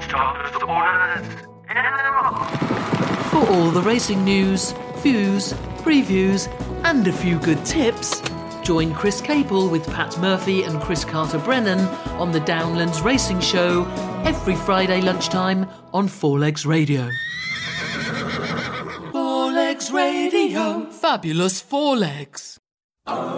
Stars, orders, For all the racing news, views, previews and a few good tips, join Chris Capel with Pat Murphy and Chris Carter-Brennan on the Downlands Racing Show every Friday lunchtime on Four Legs Radio. Four Legs Radio. Fabulous Four Legs.